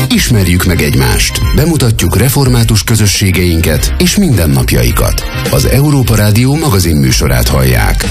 Ismerjük meg egymást. Bemutatjuk református közösségeinket és mindennapjaikat. Az Európa Rádió magazinműsorát hallják.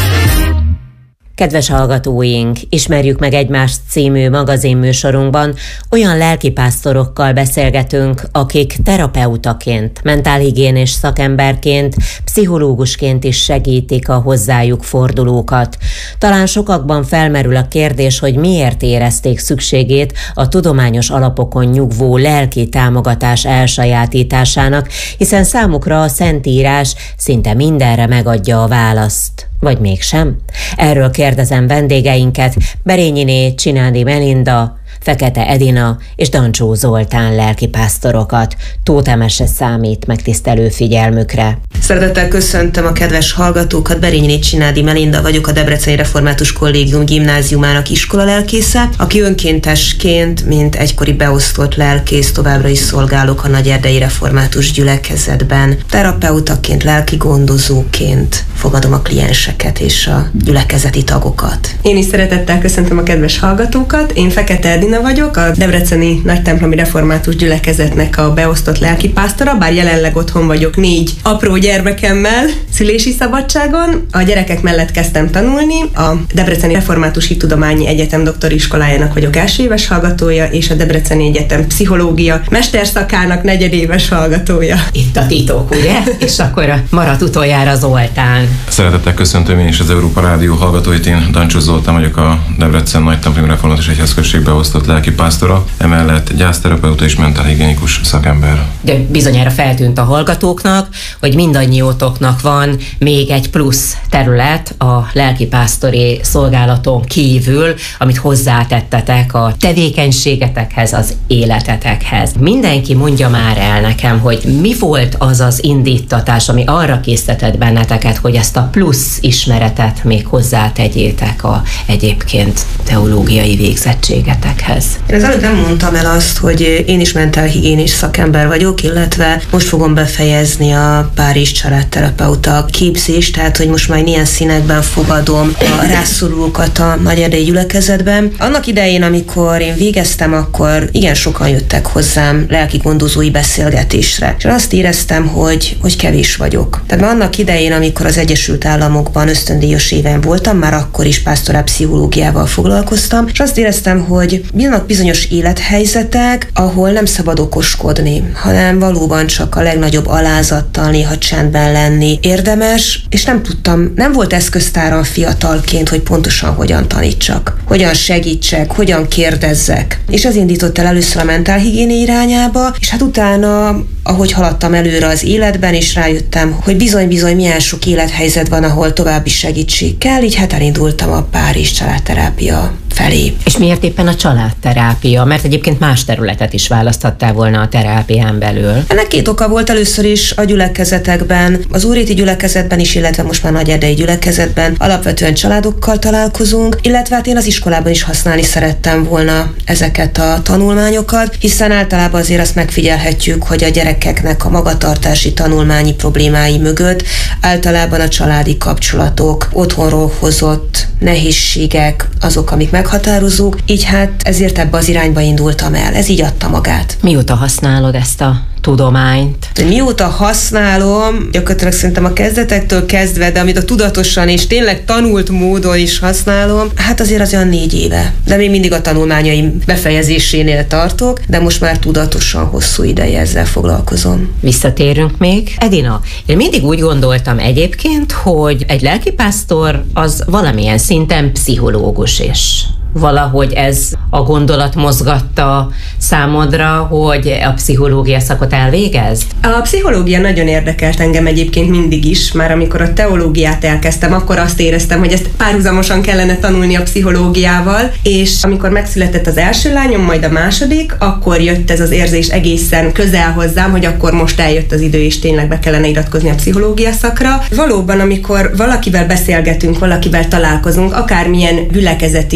Kedves hallgatóink, Ismerjük meg egymást című magazinműsorunkban olyan lelkipásztorokkal beszélgetünk, akik terapeutaként, mentálhigiénés szakemberként, pszichológusként is segítik a hozzájuk fordulókat. Talán sokakban felmerül a kérdés, hogy miért érezték szükségét a tudományos alapokon nyugvó lelki támogatás elsajátításának, hiszen számukra a Szentírás szinte mindenre megadja a választ. Vagy mégsem? Erről kérdezem vendégeinket, Berényiné Csinádi Melinda, Fekete Edina és Dancsó Zoltán lelkipásztorokat. Tóth Emese számít megtisztelő figyelmükre. Szeretettel köszöntöm a kedves hallgatókat, Berényiné Csinádi Melinda vagyok, a Debreceni Református Kollégium gimnáziumának iskolalelkésze, aki önkéntesként, mint egykori beosztott lelkész továbbra is szolgálok a Nagyerdei Református Gyülekezetben. Terapeutaként, lelkigondozóként fogadom a klienseket és a gyülekezeti tagokat. Én is szeretettel köszöntöm a kedves hallgatókat, én Fekete Edina vagyok, a Debreceni Nagytemplomi Református Gyülekezetnek a beosztott lelkipásztora, bár jelenleg otthon vagyok 4 apró gyermekemmel, szülési szabadságon. A gyerekek mellett kezdtem tanulni, a Debreceni Református Hittudományi Egyetem doktoriskolájának vagyok első éves hallgatója, és a Debreceni Egyetem pszichológia mesterszakának negyedéves hallgatója. Itt a titok, ugye? És akkor maradt utoljára Zoltán. Szeretettel köszöntöm én is az Európa Rádió hallgatóit, én Dancsó Zoltán vagyok, a Debrecen Nagytemplomi Református Egyházközség beosztott lelkipásztora, emellett gyászterapeuta és mentálhigiénikus szakember. De bizonyára feltűnt a hallgatóknak, hogy mindannyiótoknak van még egy plusz terület a lelkipásztori szolgálaton kívül, amit hozzátettetek a tevékenységetekhez, az életetekhez. Mindenki mondja már el nekem, hogy mi volt az az indítatás, ami arra késztetett benneteket, hogy ezt a plusz ismeretet még hozzátegyétek a egyébként teológiai végzettségetekhez. Én az előbb nem mondtam el azt, hogy én is mentálhigiénés szakember vagyok, illetve most fogom befejezni a Párizs családterapeuta képzést, tehát hogy most már ilyen színekben fogadom a rászorulókat a Nagyerdei Gyülekezetben. Annak idején, amikor én végeztem, akkor igen sokan jöttek hozzám lelkigondozói beszélgetésre. És azt éreztem, hogy kevés vagyok. Tehát már annak idején, amikor az Egyesült Államokban ösztöndíjas éven voltam, már akkor is pásztorálpszichológiával foglalkoztam, és azt éreztem, hogy vannak bizonyos élethelyzetek, ahol nem szabad okoskodni, hanem valóban csak a legnagyobb alázattal, néha csendben lenni érdemes, és nem volt eszköztáram fiatalként, hogy pontosan hogyan tanítsak, hogyan segítsek, hogyan kérdezzek. És ez indított el először a mentálhigiénia irányába, és hát utána, ahogy haladtam előre az életben, és rájöttem, hogy bizony-bizony milyen sok élethelyzet van, ahol további segítség kell, így hát elindultam a Párizs családterápia felé. És miért éppen a családterápia? Mert egyébként más területet is választhattál volna a terápián belül. Ennek 2 oka volt. Először is a gyülekezetekben, az újréti gyülekezetben is, illetve most már Nagyerdei Gyülekezetben alapvetően családokkal találkozunk, illetve hát én az iskolában is használni szerettem volna ezeket a tanulmányokat, hiszen általában azért azt megfigyelhetjük, hogy a gyerekeknek a magatartási tanulmányi problémái mögött általában a családi kapcsolatok, otthonról hozott nehézségek azok, amik meghatározók, így hát ezért ebbe az irányba indultam el. Ez így adta magát. Mióta használod ezt a tudományt? Mióta használom, gyakorlatilag szerintem a kezdetektől kezdve, de amit a tudatosan és tényleg tanult módon is használom, hát azért olyan 4 éve. De még mindig a tanulmányaim befejezésénél tartok, de most már tudatosan hosszú ideje ezzel foglalkozom. Visszatérünk még. Edina, én mindig úgy gondoltam egyébként, hogy egy lelkipásztor az valamilyen szinten pszichológus is. Valahogy ez a gondolat mozgatta számodra, hogy a pszichológia szakot elvégezd? A pszichológia nagyon érdekelt engem egyébként mindig is, már amikor a teológiát elkezdtem, akkor azt éreztem, hogy ezt párhuzamosan kellene tanulni a pszichológiával, és amikor megszületett az első lányom, majd a második, akkor jött ez az érzés egészen közel hozzám, hogy akkor most eljött az idő, és tényleg be kellene iratkozni a pszichológia szakra. Valóban, amikor valakivel beszélgetünk, valakivel találkozunk, akármilyen gyülekezeti alkalom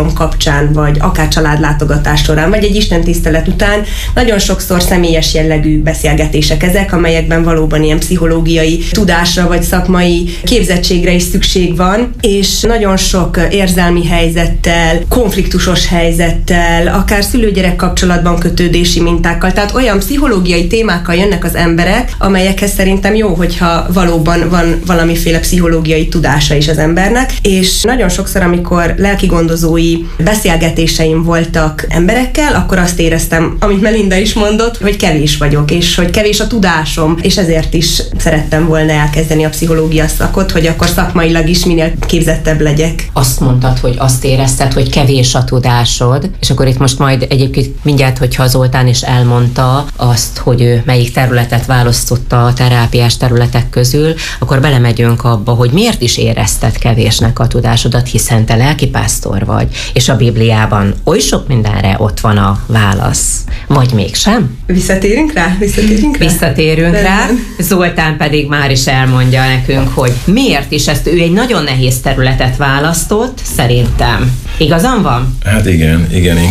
alkalom kapcsán, vagy akár családlátogatás során, vagy egy istentisztelet után nagyon sokszor személyes jellegű beszélgetések ezek, amelyekben valóban ilyen pszichológiai tudásra, vagy szakmai képzettségre is szükség van, és nagyon sok érzelmi helyzettel, konfliktusos helyzettel, akár szülő-gyerek kapcsolatban kötődési mintákkal, tehát olyan pszichológiai témákkal jönnek az emberek, amelyekhez szerintem jó, hogyha valóban van valamiféle pszichológiai tudása is az embernek, és nagyon sokszor, amikor lelkigondozói beszélgetéseim voltak emberekkel, akkor azt éreztem, amit Melinda is mondott, hogy kevés vagyok, és hogy kevés a tudásom, és ezért is szerettem volna elkezdeni a pszichológia szakot, hogy akkor szakmailag is minél képzettebb legyek. Azt mondtad, hogy azt érezted, hogy kevés a tudásod, és akkor itt most majd egyébként mindjárt, hogyha Zoltán is elmondta azt, hogy ő melyik területet választotta a terápiás területek közül, akkor belemegyünk abba, hogy miért is érezted kevésnek a tudásodat, hiszen te lelkipásztor vagy, és a Bibliában oly sok mindenre ott van a válasz. Vagy mégsem? Visszatérünk rá? Visszatérünk rá. Zoltán pedig már is elmondja nekünk, hogy miért is ezt, ő egy nagyon nehéz területet választott, szerintem. Igazam van? Hát igen. Én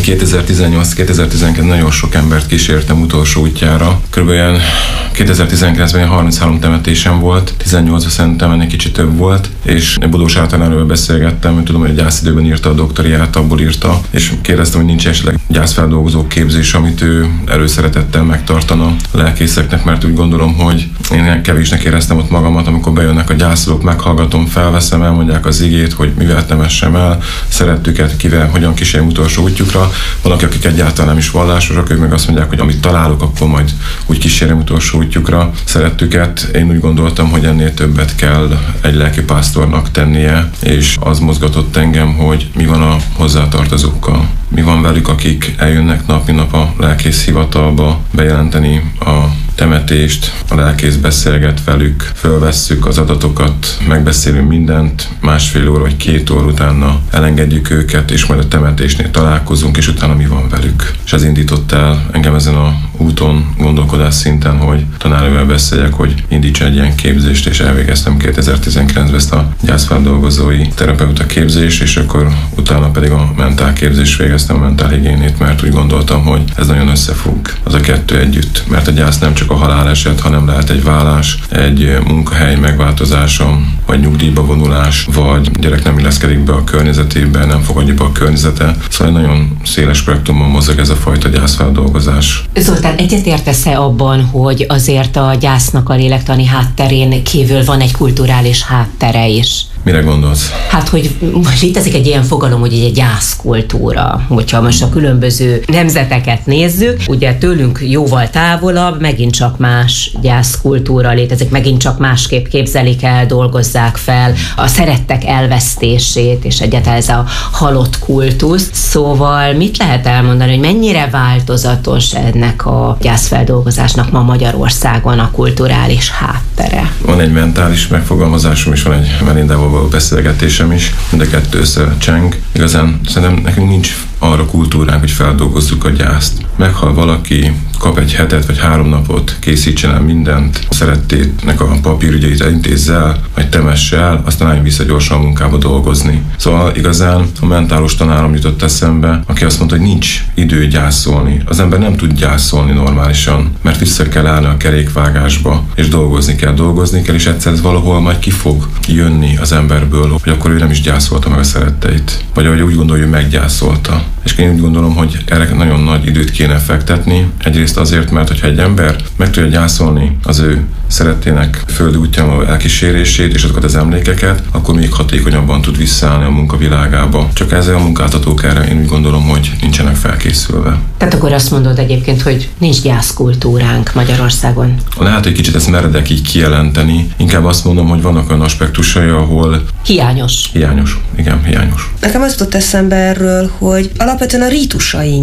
2018-2019 nagyon sok embert kísértem utolsó útjára. Körülbelül 2019-ben 33 temetésem volt, 18-ban szerintem ennél kicsit több volt, és Bodós általánról beszélgettem, hogy tudom, hogy gyászidőben írta a doktoriát, abból írta, és kérdeztem, hogy nincs esetleg gyászfeldolgozó képzés, amit ő előszeretettel megtartana a lelkészeknek, mert úgy gondolom, hogy én kevésnek éreztem ott magamat, amikor bejönnek a gyászolók, meghallgatom, felveszem, elmondják az igét, hogy mivel temessem el, szerettüket, kivel, hogyan kísérjem utolsó útjukra. Vannak, akik egyáltalán nem is vallásosak, ők meg azt mondják, hogy amit találok, akkor majd úgy kísérjem utolsó útjukra, szerettüket. Én úgy gondoltam, hogy ennél többet kell egy lelkipásztornak tennie, és az mozgatott engem, hogy mi van a hozzátartozókkal. Mi van velük, akik eljönnek nap, mint nap a lelkész hivatalba bejelenteni a temetést, a lelkész beszélget velük, fölvesszük az adatokat, megbeszélünk mindent, másfél óra vagy 2 óra utána elengedjük őket, és majd a temetésnél találkozunk, és utána mi van velük. És ez indított el engem ezen a úton, gondolkodás szinten, hogy tanárővel beszéljek, hogy indítsa egy ilyen képzést, és elvégeztem 2019-ben ezt a gyászfeldolgozói terapeuta képzést, és akkor utána pedig a mentálképzést végeztem, a mentálhigiénét, mert úgy gondoltam, hogy ez nagyon összefügg az a kettő együtt, mert a gyász nem csak a haláleset, hanem lehet egy vállás, egy munkahely megváltozása, vagy nyugdíjba vonulás, vagy gyerek nem illeszkedik be a környezetébe, nem fogadja be a környezete. Szóval nagyon széles spektrumban mozog ez a fajta gyászfeldolgozás. Zoltán, egyetértesz-e abban, hogy azért a gyásznak a lélektani hátterén kívül van egy kulturális háttere is? Mire gondolsz? Hát, hogy létezik egy ilyen fogalom, hogy egy gyászkultúra. Hogyha most a különböző nemzeteket nézzük, ugye tőlünk jóval távolabb, megint csak más gyászkultúra létezik, megint csak másképp képzelik el, dolgozzák fel a szerettek elvesztését, és egyáltalán ez a halott kultusz. Szóval mit lehet elmondani, hogy mennyire változatos ennek a gyászfeldolgozásnak ma Magyarországon a kulturális háttere? Van egy mentális megfogalmazásom, és van egy Melindával való beszélgetésem is, mind a kettő összecseng. Igazán szerintem nekünk nincs arra kultúránk, hogy feldolgozzuk a gyászt. Meghal valaki, kap egy hetet vagy 3 napot, készítsen el mindent, a szerettének a papírügyeit elintézze el, vagy temesse el, aztán álljon vissza gyorsan a munkába dolgozni. Szóval igazán a mentálos tanárom jutott eszembe, aki azt mondta, hogy nincs idő gyászolni. Az ember nem tud gyászolni normálisan, mert vissza kell állni a kerékvágásba, és dolgozni kell, és egyszer ez valahol majd ki fog jönni az emberből, hogy akkor ő nem is gyászolta meg a szeretteit, vagy ahogy úgy gondolja, hogy meggyászolta. És én úgy gondolom, hogy erre nagyon nagy időt kéne fektetni. Egyrészt azért, mert hogyha egy ember meg tudja gyászolni az ő szerettének földi útján elkísérését és azokat az emlékeket, akkor még hatékonyabban tud visszaállni a munkavilágába. Csak ezzel a munkáltatók erre én úgy gondolom, hogy nincsenek felkészülve. Tehát akkor azt mondod egyébként, hogy nincs gyászkultúránk Magyarországon? Lehet, hogy kicsit ezt meredek így kijelenteni. Inkább azt mondom, hogy vannak olyan aspektusai, ahol... Hiányos. Igen, hiányos. Nekem az jutott eszembe erről, hogy alapvetően a rítusaink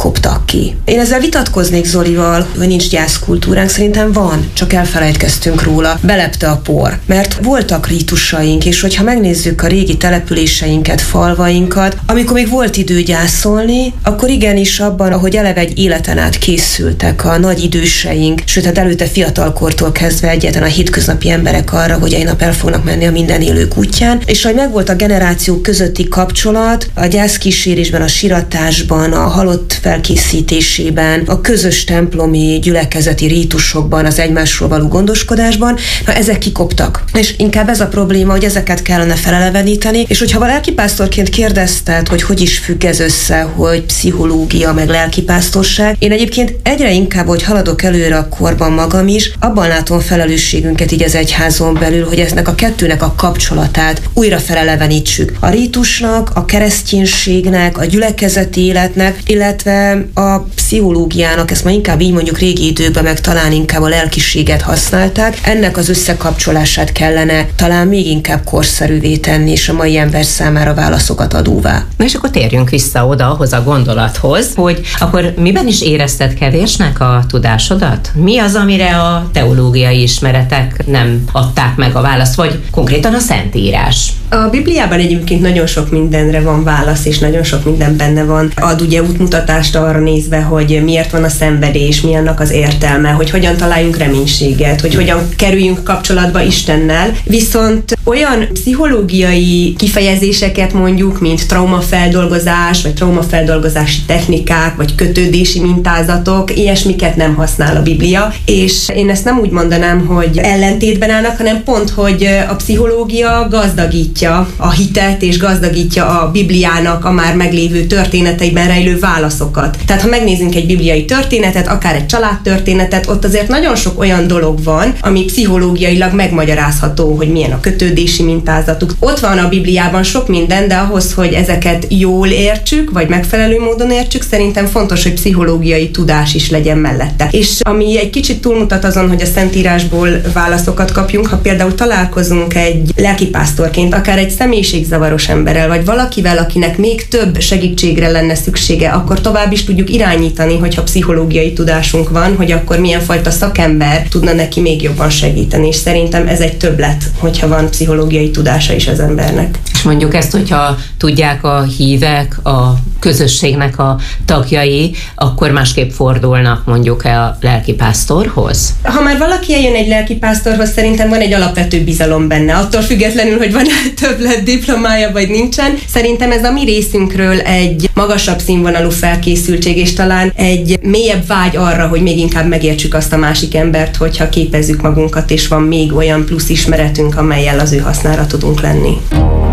koptak ki. Én ezzel vitatkoznék Zolival, hogy nincs gyászkultúránk, szerintem van, csak elfelejtkeztünk róla. Belepte a por, mert voltak rítusaink, és hogyha megnézzük a régi településeinket, falvainkat, amikor még volt idő gyászolni, akkor igenis abban, ahogy eleve egy életen át készültek a nagy időseink, sőt, hát előtte fiatalkortól kezdve egyáltalán a hétköznapi emberek arra, hogy egy nap el fognak menni a minden élők útján, és hogy megvolt a generációk közötti kapcsolat, a gyászkísérésben, a siratásban, a halott felkészítésében, a közös templomi gyülekezeti rítusokban, az egymásról való gondoskodásban, na ezek kikoptak. És inkább ez a probléma, hogy ezeket kellene feleleveníteni, és hogyha lelkipásztorként kérdezted, hogy is függ ez össze, hogy pszichológia meg lelkipásztorság, én egyébként egyre inkább, hogy haladok előre a korban magam is, abban látom felelősségünket így az egyházon belül, hogy eznek a kettőnek a kapcsolatát újra felelevenítsük. A rítusnak, a kereszténységnek, a gyülekezeti életnek, illetve a pszichológiának, ezt ma inkább így mondjuk régi időben, meg talán inkább a lelkiséget használták, ennek az összekapcsolását kellene talán még inkább korszerűvé tenni, és a mai ember számára válaszokat adóvá. Na és akkor térjünk vissza oda, ahhoz a gondolathoz, hogy akkor miben is érezted kevésnek a tudásodat? Mi az, amire a teológiai ismeretek nem adták meg a választ, vagy konkrétan a Szentírás? A Bibliában egyébként nagyon sok mindenre van válasz, és nagyon sok minden benne van. Ad ugye útmutatást arra nézve, hogy miért van a szenvedés, mi annak az értelme, hogy hogyan találjunk reménységet, hogy hogyan kerüljünk kapcsolatba Istennel. Viszont olyan pszichológiai kifejezéseket mondjuk, mint traumafeldolgozás, vagy traumafeldolgozási technikák, vagy kötődési mintázatok, ilyesmiket nem használ a Biblia, és én ezt nem úgy mondanám, hogy ellentétben állnak, hanem pont, hogy a pszichológia gazdagítja a hitet, és gazdagítja a Bibliának a már meglévő történeteiben rejlő válaszokat. Tehát ha megnézzünk egy bibliai történetet, akár egy családtörténetet, ott azért nagyon sok olyan dolog van, ami pszichológiailag megmagyarázható, hogy milyen a kötődési mintázatuk. Ott van a Bibliában sok minden, de ahhoz, hogy ezeket jól értsük, vagy megfelelő módon értsük, szerintem fontos, hogy pszichológiai tudás is legyen mellette. És ami egy kicsit túlmutat azon, hogy a Szentírásból válaszokat kapjunk, ha például találkozunk egy lelkipásztorként, akár egy személyiségzavaros emberrel, vagy valakivel, akinek még több segítségre lenne szüksége, akkor tovább is tudjuk irányítani, hogyha pszichológiai tudásunk van, hogy akkor milyen fajta szakember tudna neki még jobban segíteni, és szerintem ez egy többlet, hogyha van pszichológiai tudása is az embernek. És mondjuk ezt, hogyha tudják a hívek, a közösségnek a tagjai, akkor másképp fordulnak mondjuk a lelkipásztorhoz? Ha már valaki eljön egy lelkipásztorhoz, szerintem van egy alapvető bizalom benne, attól függetlenül, hogy van többlet diplomája, vagy nincsen. Szerintem ez a mi részünkről egy magasabb színvonalú felkészültség, és talán egy mélyebb vágy arra, hogy még inkább megértsük azt a másik embert, hogyha képezzük magunkat, és van még olyan plusz ismeretünk, amellyel az ő hasznára tudunk lenni.